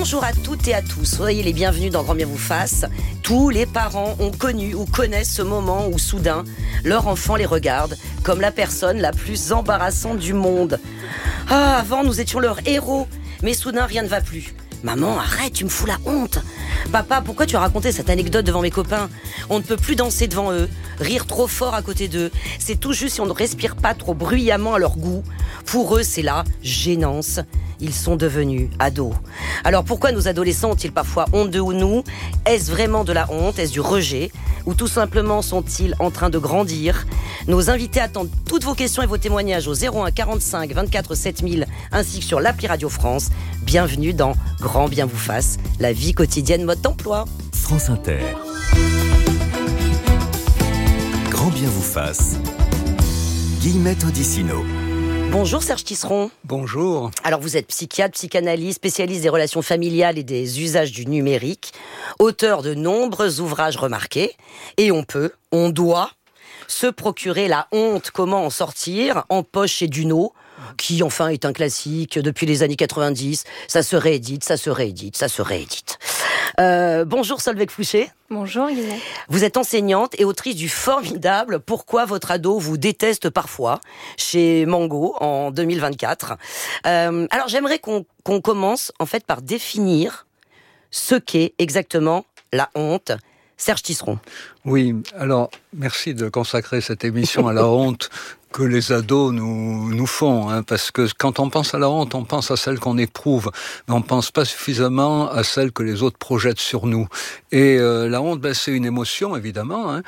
Bonjour à toutes et à tous, soyez les bienvenus dans Grand Bien vous fasse. Tous les parents ont connu ou connaissent ce moment où soudain, leur enfant les regarde comme la personne la plus embarrassante du monde. Ah, avant nous étions leurs héros, mais soudain rien ne va plus. Maman, arrête, tu me fous la honte. Papa, pourquoi tu as raconté cette anecdote devant mes copains ? On ne peut plus danser devant eux, rire trop fort à côté d'eux. C'est tout juste si on ne respire pas trop bruyamment à leur goût. Pour eux, c'est la gênance. Ils sont devenus ados. Alors pourquoi nos adolescents ont-ils parfois honte de nous ? Est-ce vraiment de la honte ? Est-ce du rejet ? Ou tout simplement sont-ils en train de grandir ? Nos invités attendent toutes vos questions et vos témoignages au 01 45 24 7000 ainsi que sur l'appli Radio France. Bienvenue dans Grand Bien vous fasse, la vie quotidienne mode d'emploi. France Inter. Grand Bien vous fasse. Guillemette Odissino. Bonjour Serge Tisseron. Bonjour. Alors vous êtes psychiatre, psychanalyste, spécialiste des relations familiales et des usages du numérique, auteur de nombreux ouvrages remarqués, et on doit se procurer la honte. Comment en sortir ? En poche chez Duno, qui enfin est un classique depuis les années 90. Ça se réédite. Bonjour Solveig Fouché. Bonjour Guillemette. Vous êtes enseignante et autrice du formidable « Pourquoi votre ado vous déteste parfois » chez Mango en 2024. Alors j'aimerais qu'on commence en fait par définir ce qu'est exactement la honte. Serge Tisseron. Oui, alors merci de consacrer cette émission à la honte que les ados nous font, parce que quand on pense à la honte, on pense à celle qu'on éprouve, mais on pense pas suffisamment à celle que les autres projettent sur nous. Et la honte, c'est une émotion, évidemment,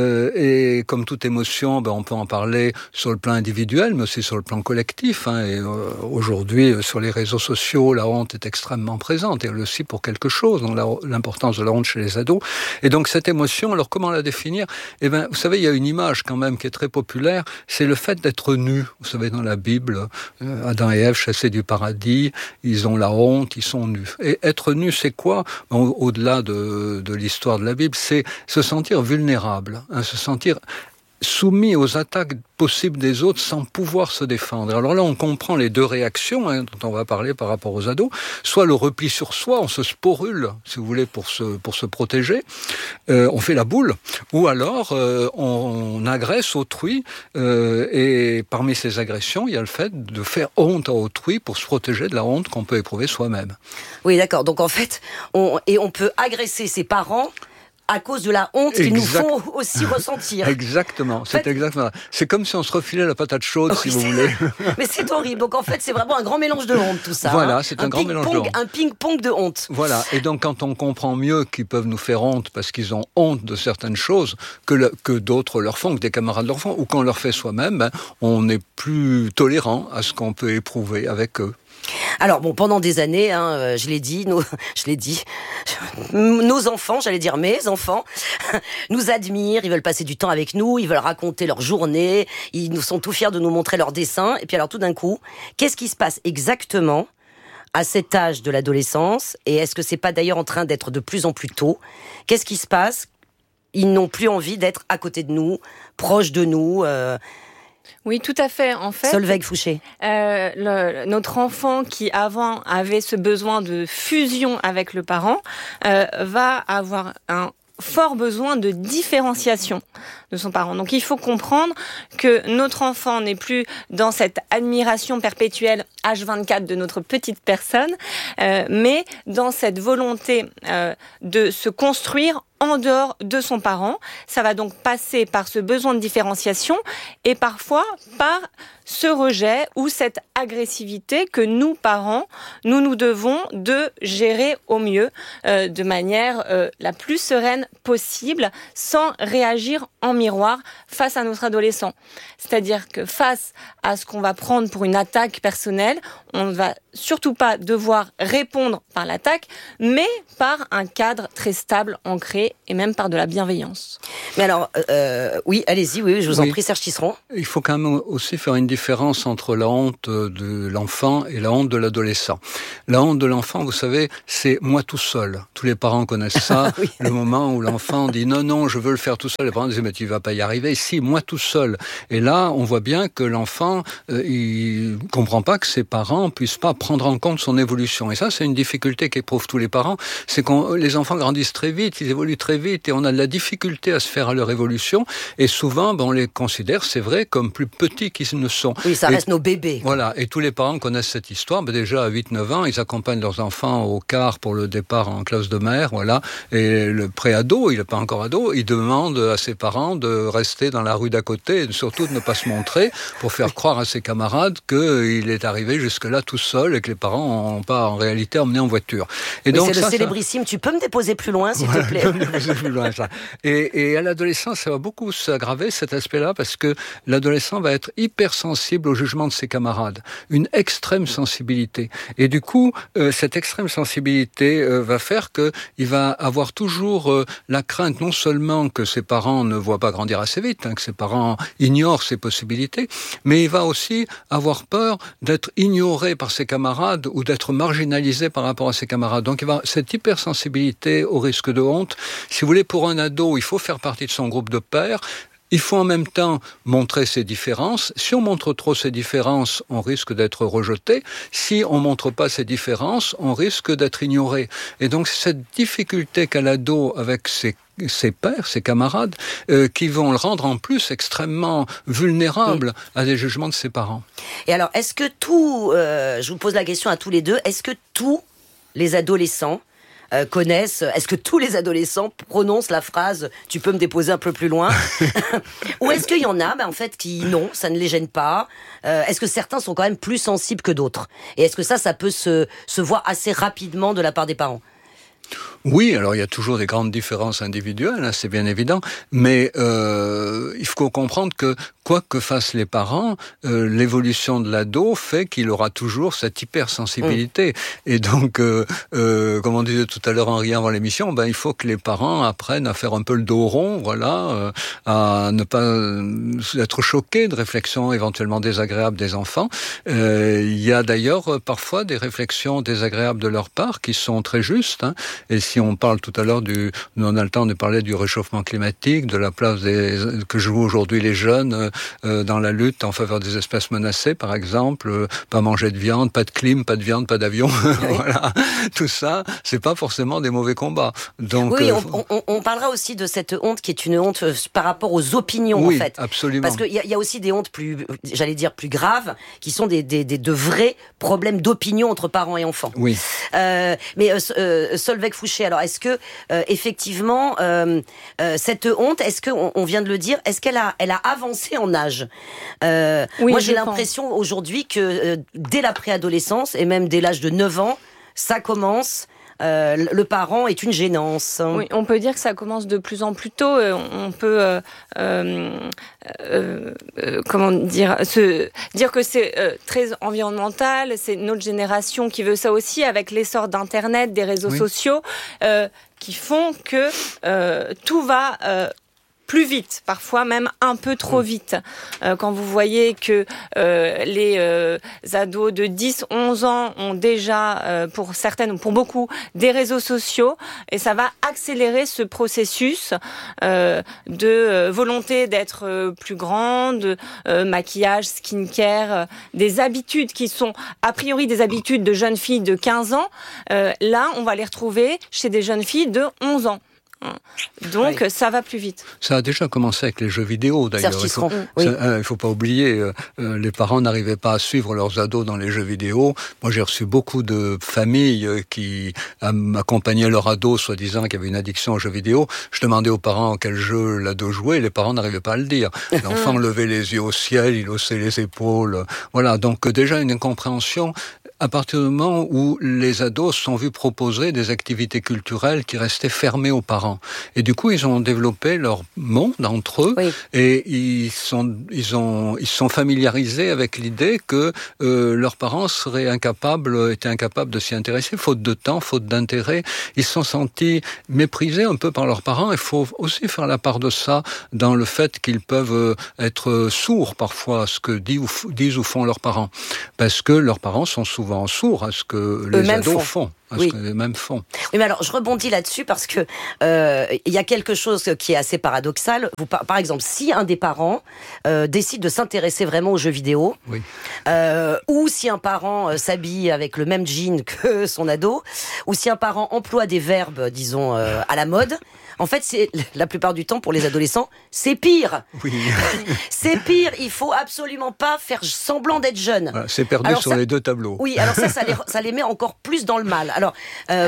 et comme toute émotion, on peut en parler sur le plan individuel, mais aussi sur le plan collectif. Et aujourd'hui, sur les réseaux sociaux, la honte est extrêmement présente, et elle aussi pour quelque chose, donc l'importance de la honte chez les ados. Et donc cette émotion, alors comment la définir ? Vous savez, il y a une image quand même qui est très populaire, c'est le fait d'être nu. Vous savez, dans la Bible, Adam et Ève chassés du paradis, ils ont la honte, ils sont nus. Et être nu, c'est quoi ? Au-delà de l'histoire de la Bible, c'est se sentir vulnérable, se sentir soumis aux attaques possibles des autres sans pouvoir se défendre. Alors là, on comprend les deux réactions dont on va parler par rapport aux ados. Soit le repli sur soi, on se sporule, si vous voulez, pour se protéger. On fait la boule. Ou alors, on agresse autrui. Et parmi ces agressions, il y a le fait de faire honte à autrui pour se protéger de la honte qu'on peut éprouver soi-même. Oui, d'accord. Donc en fait, on peut agresser ses parents à cause de la honte qu'ils nous font aussi ressentir. Exactement, exactement. C'est comme si on se refilait la patate chaude, si vous voulez. Mais c'est horrible. Donc en fait, c'est vraiment un grand mélange de honte, tout ça. Voilà, c'est un grand mélange de honte. Un ping-pong de honte. Voilà, et donc quand on comprend mieux qu'ils peuvent nous faire honte parce qu'ils ont honte de certaines choses que d'autres leur font, que des camarades leur font, ou qu'on leur fait soi-même, on est plus tolérant à ce qu'on peut éprouver avec eux. Alors pendant des années, je l'ai dit, nos enfants, j'allais dire mes enfants, nous admirent, ils veulent passer du temps avec nous, ils veulent raconter leur journée, ils nous sont tout fiers de nous montrer leurs dessins. Et puis alors tout d'un coup, qu'est-ce qui se passe exactement à cet âge de l'adolescence ? Et est-ce que c'est pas d'ailleurs en train d'être de plus en plus tôt ? Qu'est-ce qui se passe ? Ils n'ont plus envie d'être à côté de nous, proches de nous. Oui, tout à fait. En fait, Solveig Fouché. Notre enfant qui avant avait ce besoin de fusion avec le parent va avoir un fort besoin de différenciation de son parent. Donc il faut comprendre que notre enfant n'est plus dans cette admiration perpétuelle H24 de notre petite personne, mais dans cette volonté de se construire en dehors de son parent. Ça va donc passer par ce besoin de différenciation et parfois par ce rejet ou cette agressivité que nous, parents, nous devons de gérer au mieux, de manière la plus sereine possible, sans réagir en miroir face à notre adolescent. C'est-à-dire que face à ce qu'on va prendre pour une attaque personnelle, on ne va surtout pas devoir répondre par l'attaque, mais par un cadre très stable, ancré, et même par de la bienveillance. Mais alors, oui, allez-y, oui, je vous en prie, Serge Tisseron. Il faut quand même aussi faire une différence entre la honte de l'enfant et la honte de l'adolescent. La honte de l'enfant, vous savez, c'est moi tout seul. Tous les parents connaissent ça. Oui. Le moment où l'enfant dit non, je veux le faire tout seul. Les parents disent mais tu vas pas y arriver. Si, moi tout seul. Et là, on voit bien que l'enfant, il comprend pas que c'est ses parents puissent pas prendre en compte son évolution. Et ça, c'est une difficulté qu'éprouvent tous les parents, c'est que les enfants grandissent très vite, ils évoluent très vite, et on a de la difficulté à se faire à leur évolution, et souvent, on les considère, c'est vrai, comme plus petits qu'ils ne sont. Oui, ça reste nos bébés. Voilà, et tous les parents connaissent cette histoire. Déjà, à 8-9 ans, ils accompagnent leurs enfants au car pour le départ en classe de mer, voilà. Et le pré-ado, il n'est pas encore ado, il demande à ses parents de rester dans la rue d'à côté et surtout de ne pas se montrer pour faire croire à ses camarades qu'il est arrivé jusque-là tout seul et que les parents n'ont pas en réalité emmené en voiture. Et donc, c'est le célébrissime. Tu peux me déposer plus loin, s'il te plaît? Tu peux me déposer plus loin, ça. Et à l'adolescence, ça va beaucoup s'aggraver, cet aspect-là, parce que l'adolescent va être hypersensible au jugement de ses camarades. Une extrême sensibilité. Et du coup, cette extrême sensibilité va faire qu'il va avoir toujours la crainte non seulement que ses parents ne voient pas grandir assez vite, que ses parents ignorent ses possibilités, mais il va aussi avoir peur d'être ignoré par ses camarades ou d'être marginalisé par rapport à ses camarades. Donc il va cette hypersensibilité au risque de honte. Si vous voulez, pour un ado, il faut faire partie de son groupe de pairs. Il faut en même temps montrer ses différences. Si on montre trop ses différences, on risque d'être rejeté. Si on montre pas ses différences, on risque d'être ignoré. Et donc, cette difficulté qu'a l'ado avec ses pairs, ses camarades, qui vont le rendre en plus extrêmement vulnérable à des jugements de ses parents. Et alors, est-ce que je vous pose la question à tous les deux, est-ce que tous les adolescents connaissent, est-ce que tous les adolescents prononcent la phrase « tu peux me déposer un peu plus loin » ou est-ce qu'il y en a en fait qui non, ça ne les gêne pas, est-ce que certains sont quand même plus sensibles que d'autres, et est-ce que ça peut se voir assez rapidement de la part des parents? Oui, alors il y a toujours des grandes différences individuelles, c'est bien évident, mais il faut comprendre que quoi que fassent les parents, l'évolution de l'ado fait qu'il aura toujours cette hypersensibilité. Et donc, comme on disait tout à l'heure en riant avant l'émission, il faut que les parents apprennent à faire un peu le dos rond, voilà, à ne pas être choqués de réflexions éventuellement désagréables des enfants. Il y a d'ailleurs parfois des réflexions désagréables de leur part qui sont très justes, et si on parle tout à l'heure on a le temps de parler du réchauffement climatique, de la place que jouent aujourd'hui les jeunes dans la lutte en faveur des espèces menacées, par exemple, pas manger de viande, pas de clim, pas de viande, pas d'avion, voilà. Tout ça, c'est pas forcément des mauvais combats. Donc, oui, on parlera aussi de cette honte qui est une honte par rapport aux opinions, oui, en fait. Absolument. Parce qu'il y a aussi des hontes plus graves, qui sont de vrais problèmes d'opinion entre parents et enfants. Oui. Mais Solveig Fouché, alors est-ce que effectivement cette honte, est-ce que on vient de le dire, est-ce qu'elle a avancé en âge? Oui, moi j'ai l'impression aujourd'hui que dès la préadolescence et même dès l'âge de 9 ans, ça commence. Le parent est une gênance. Oui, on peut dire que ça commence de plus en plus tôt. On peut dire que c'est très environnemental. C'est notre génération qui veut ça aussi, avec l'essor d'Internet, des réseaux sociaux, qui font que tout va plus vite, parfois même un peu trop vite. Quand vous voyez que les ados de 10-11 ans ont déjà, pour certaines ou pour beaucoup, des réseaux sociaux, et ça va accélérer ce processus de volonté d'être plus grande, maquillage, skincare, des habitudes qui sont a priori des habitudes de jeunes filles de 15 ans. Là, on va les retrouver chez des jeunes filles de 11 ans. Donc, ça va plus vite. Ça a déjà commencé avec les jeux vidéo, d'ailleurs. Il ne faut pas oublier, les parents n'arrivaient pas à suivre leurs ados dans les jeux vidéo. Moi, j'ai reçu beaucoup de familles qui accompagnaient leur ado, soi-disant qu'il y avait une addiction aux jeux vidéo. Je demandais aux parents quel jeu l'ado jouait, les parents n'arrivaient pas à le dire. L'enfant levait les yeux au ciel, il haussait les épaules. Voilà, donc déjà une incompréhension. À partir du moment où les ados sont vus proposer des activités culturelles qui restaient fermées aux parents. Et du coup, ils ont développé leur monde entre eux, et ils sont familiarisés avec l'idée que leurs parents étaient incapables de s'y intéresser, faute de temps, faute d'intérêt. Ils se sont sentis méprisés un peu par leurs parents. Il faut aussi faire la part de ça dans le fait qu'ils peuvent être sourds parfois à ce que disent ou font leurs parents. Parce que leurs parents sont souvent sourds à ce que les ados font. parce que les mêmes font. Oui, mais alors je rebondis là-dessus parce que il y a quelque chose qui est assez paradoxal. Par exemple, si un des parents décide de s'intéresser vraiment aux jeux vidéo, oui. Ou si un parent s'habille avec le même jean que son ado, ou si un parent emploie des verbes, disons, à la mode, en fait, c'est la plupart du temps pour les adolescents, c'est pire. Oui. C'est pire. Il faut absolument pas faire semblant d'être jeune. Voilà, c'est perdu alors sur les deux tableaux. Oui, alors ça les met encore plus dans le mal. Alors pourquoi ?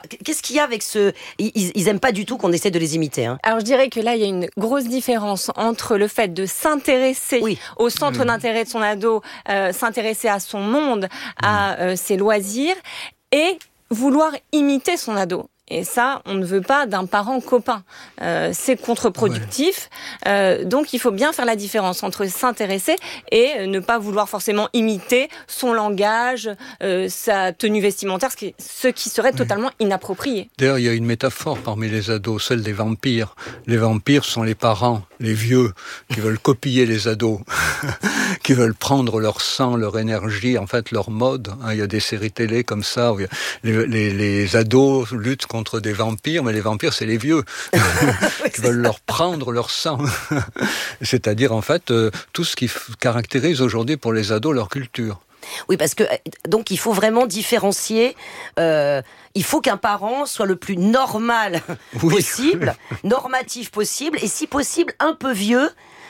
Qu'est-ce qu'il y a avec ce... Ils aiment pas du tout qu'on essaie de les imiter. Hein. Alors je dirais que là, il y a une grosse différence entre le fait de s'intéresser au centre d'intérêt de son ado, s'intéresser à son monde, à ses loisirs, et vouloir imiter son ado. Et ça, on ne veut pas d'un parent copain. C'est contre-productif. Ouais. Donc, il faut bien faire la différence entre s'intéresser et ne pas vouloir forcément imiter son langage, sa tenue vestimentaire, ce qui serait totalement inapproprié. D'ailleurs, il y a une métaphore parmi les ados, celle des vampires. Les vampires sont les parents, les vieux, qui veulent copier les ados, qui veulent prendre leur sang, leur énergie, en fait, leur mode. Il y a des séries télé comme ça, où les ados luttent contre des vampires, mais les vampires, c'est les vieux qui veulent leur prendre leur sang. C'est-à-dire, en fait, tout ce qui caractérise aujourd'hui pour les ados leur culture. Oui, parce que donc il faut vraiment différencier. Il faut qu'un parent soit le plus normal possible, normatif possible, et si possible un peu vieux.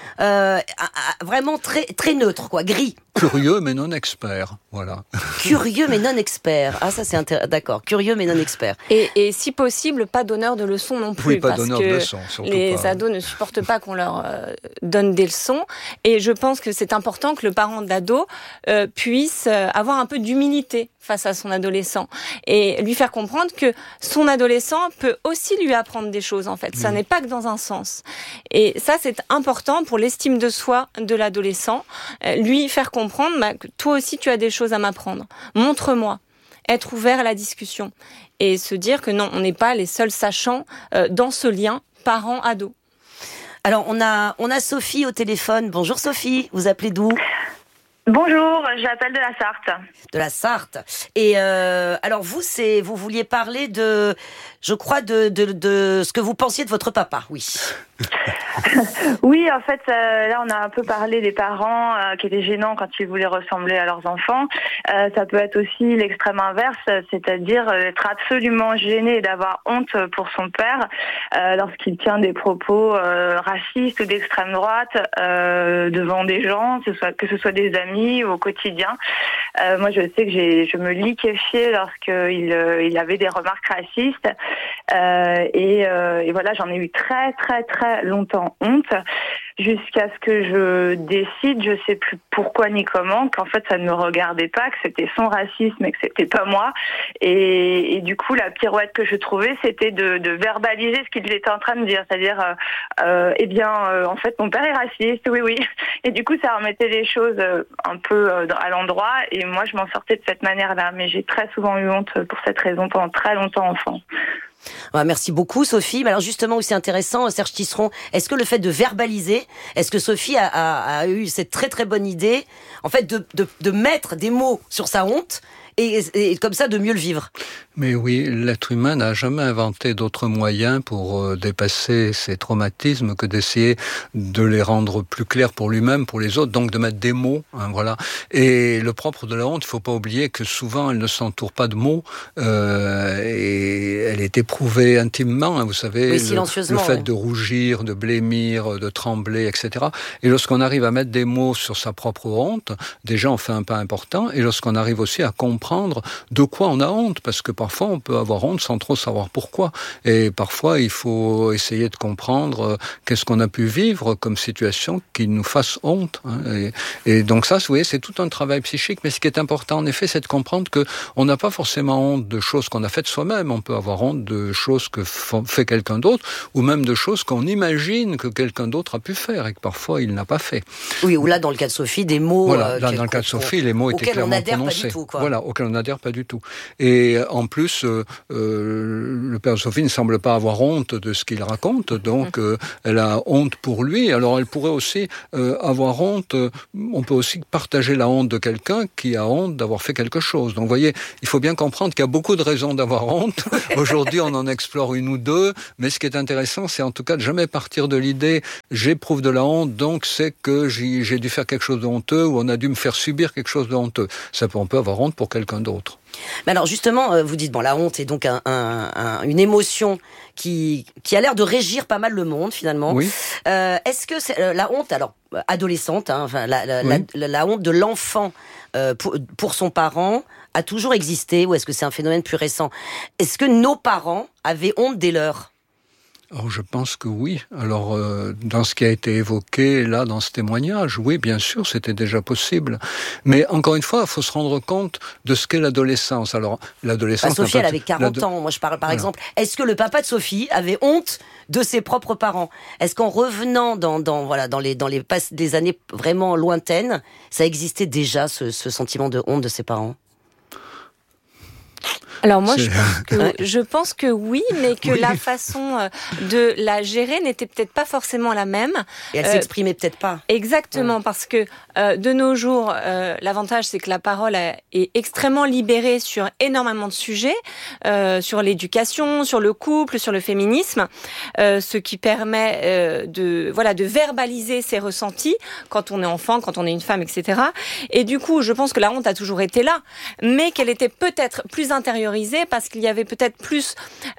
Vraiment très, très neutre, quoi, gris. Curieux mais non expert, voilà. Curieux mais non expert. Ah, ça c'est intéressant. D'accord, curieux mais non expert. Et si possible, pas donneur de leçons non plus. Oui, pas parce donneur que de leçons, surtout les pas. ados ne supportent pas qu'on leur donne des leçons. Et je pense que c'est important que le parent d'ado puisse avoir un peu d'humilité face à son adolescent et lui faire comprendre que son adolescent peut aussi lui apprendre des choses, en fait. Ça n'est pas que dans un sens. Et ça, c'est important pour l'estime de soi de l'adolescent. Lui faire comprendre que toi aussi, tu as des choses à m'apprendre. Montre-moi. Être ouvert à la discussion. Et se dire que non, on n'est pas les seuls sachants dans ce lien parent-ado. Alors, on a Sophie au téléphone. Bonjour Sophie, vous appelez d'où ? Bonjour, j'appelle de la Sarthe. De la Sarthe. Et alors vous vouliez parler de, je crois, de ce que vous pensiez de votre papa, oui. Oui, en fait, là, on a un peu parlé des parents qui étaient gênants quand ils voulaient ressembler à leurs enfants. Ça peut être aussi l'extrême inverse, c'est-à-dire être absolument gêné et d'avoir honte pour son père lorsqu'il tient des propos racistes ou d'extrême droite devant des gens, que ce soit des amis ou au quotidien. Moi, je sais que je me liquéfiais lorsqu'il avait des remarques racistes. Et voilà, j'en ai eu très, très, très longtemps honte, jusqu'à ce que je décide, je sais plus pourquoi ni comment, qu'en fait ça ne me regardait pas, que c'était son racisme et que c'était pas moi. Et du coup, la pirouette que je trouvais, c'était de verbaliser ce qu'il était en train de dire, c'est-à-dire, en fait, mon père est raciste, oui. Et du coup, ça remettait les choses un peu à l'endroit, et moi, je m'en sortais de cette manière-là. Mais j'ai très souvent eu honte pour cette raison pendant très longtemps enfant. Merci beaucoup Sophie. Mais alors justement, aussi intéressant, Serge Tisseron, est-ce que le fait de verbaliser, est-ce que Sophie a eu cette très très bonne idée, en fait, de mettre des mots sur sa honte et comme ça de mieux le vivre? Mais oui, l'être humain n'a jamais inventé d'autres moyens pour dépasser ses traumatismes que d'essayer de les rendre plus clairs pour lui-même, pour les autres, donc de mettre des mots, voilà. Et le propre de la honte, il faut pas oublier que souvent elle ne s'entoure pas de mots, et elle est éprouvée intimement, vous savez, oui, le fait de rougir, de blêmir, de trembler, etc. Et lorsqu'on arrive à mettre des mots sur sa propre honte, déjà on fait un pas important, et lorsqu'on arrive aussi à comprendre de quoi on a honte, parce que parfois on peut avoir honte sans trop savoir pourquoi, et parfois il faut essayer de comprendre qu'est-ce qu'on a pu vivre comme situation qui nous fasse honte, et donc ça, vous voyez, c'est tout un travail psychique. Mais ce qui est important en effet, c'est de comprendre que on n'a pas forcément honte de choses qu'on a faites soi-même. On peut avoir honte de choses que fait quelqu'un d'autre, ou même de choses qu'on imagine que quelqu'un d'autre a pu faire et que parfois il n'a pas fait. Oui, ou là dans le cas de Sophie, des mots. Voilà, là dans le cas de Sophie, les mots étaient clairement prononcés. Pas du tout, quoi. Voilà, auquel on n'adhère pas du tout. Et en plus, le père de Sophie ne semble pas avoir honte de ce qu'il raconte, donc elle a honte pour lui. Alors elle pourrait aussi avoir honte, on peut aussi partager la honte de quelqu'un qui a honte d'avoir fait quelque chose. Donc vous voyez, il faut bien comprendre qu'il y a beaucoup de raisons d'avoir honte. Aujourd'hui, on en explore une ou deux, mais ce qui est intéressant, c'est en tout cas de jamais partir de l'idée « j'éprouve de la honte, donc c'est que j'ai dû faire quelque chose de honteux ou on a dû me faire subir quelque chose de honteux ». On peut avoir honte pour quelqu'un d'autre. Mais alors justement, vous dites, la honte est donc une émotion qui a l'air de régir pas mal le monde finalement. Oui. Est-ce que c'est, la honte, alors adolescente, la honte de l'enfant pour son parent a toujours existé, ou est-ce que c'est un phénomène plus récent? Est-ce que nos parents avaient honte des leurs? Oh, je pense que oui. Alors, dans ce qui a été évoqué là, dans ce témoignage, oui, bien sûr, c'était déjà possible. Mais encore une fois, il faut se rendre compte de ce qu'est l'adolescence. Alors, l'adolescence... Sophie, elle avait 40 ans. Moi, je parle par exemple. Est-ce que le papa de Sophie avait honte de ses propres parents? Est-ce qu'en revenant dans les années vraiment lointaines, ça existait déjà, ce sentiment de honte de ses parents? Alors moi, je pense que oui, mais que la façon de la gérer n'était peut-être pas forcément la même. Et elle s'exprimait peut-être pas. Exactement, parce que de nos jours, l'avantage, c'est que la parole est extrêmement libérée sur énormément de sujets, sur l'éducation, sur le couple, sur le féminisme, ce qui permet de verbaliser ses ressentis quand on est enfant, quand on est une femme, etc. Et du coup, je pense que la honte a toujours été là, mais qu'elle était peut-être plus intériorisée parce qu'il y avait peut-être plus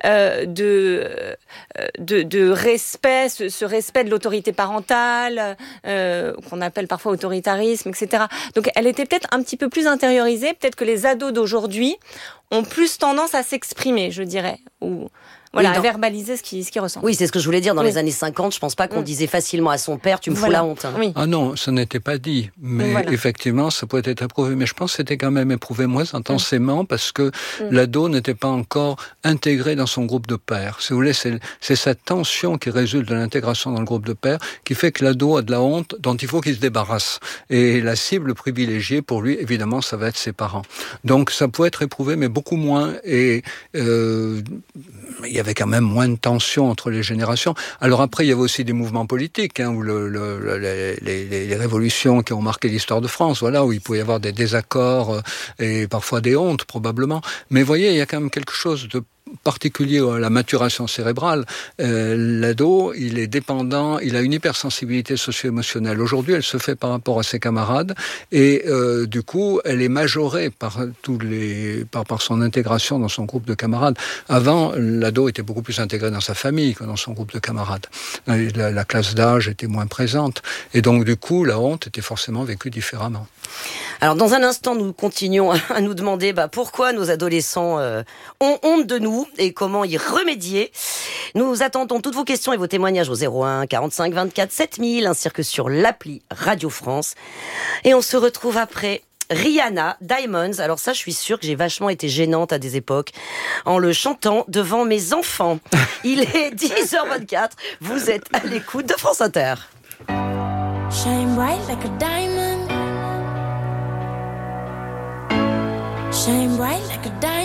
de respect, ce respect de l'autorité parentale, qu'on appelle parfois autoritarisme, etc. Donc elle était peut-être un petit peu plus intériorisée, peut-être que les ados d'aujourd'hui ont plus tendance à s'exprimer, je dirais, ou... à verbaliser ce qu'ils ressentent. Oui, c'est ce que je voulais dire. Dans les années 50, je pense pas qu'on disait facilement à son père, tu me fous la honte. Hein. Oui. Ah non, ça n'était pas dit. Mais effectivement, ça pourrait être éprouvé. Mais je pense que c'était quand même éprouvé moins intensément parce que l'ado n'était pas encore intégré dans son groupe de pairs. Si vous voulez, c'est cette tension qui résulte de l'intégration dans le groupe de pairs qui fait que l'ado a de la honte dont il faut qu'il se débarrasse. Et la cible privilégiée pour lui, évidemment, ça va être ses parents. Donc ça peut être éprouvé, mais beaucoup moins. Et il y avait quand même moins de tension entre les générations. Alors après, il y avait aussi des mouvements politiques, où les révolutions qui ont marqué l'histoire de France, où il pouvait y avoir des désaccords et parfois des hontes, probablement. Mais vous voyez, il y a quand même quelque chose de particulier à la maturation cérébrale. L'ado, il est dépendant, il a une hypersensibilité socio-émotionnelle. Aujourd'hui, elle se fait par rapport à ses camarades et du coup, elle est majorée par son intégration dans son groupe de camarades. Avant, l'ado était beaucoup plus intégré dans sa famille que dans son groupe de camarades. La classe d'âge était moins présente et donc du coup, la honte était forcément vécue différemment. Alors dans un instant, nous continuons à nous demander pourquoi nos adolescents ont honte de nous et comment y remédier. Nous attendons toutes vos questions et vos témoignages au 01 45 24 7000 ainsi que sur l'appli Radio France. Et on se retrouve après Rihanna, Diamonds. Alors ça, je suis sûre que j'ai vachement été gênante à des époques en le chantant devant mes enfants. Il est 10h24, vous êtes à l'écoute de France Inter. Shine bright like a diamond. Shine bright like a diamond.